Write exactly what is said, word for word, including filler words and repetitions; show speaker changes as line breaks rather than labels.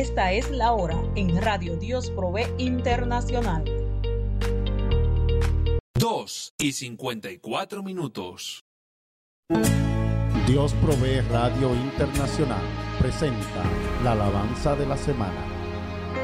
Esta es la hora en Radio Dios Provee Internacional.
dos y cincuenta y cuatro minutos.
Dios Provee Radio Internacional presenta la alabanza de la semana.